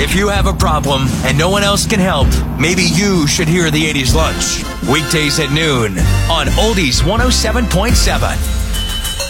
If you have a problem and no one else can help, maybe you should hear the 80s Lunch. Weekdays at noon on Oldies 107.7.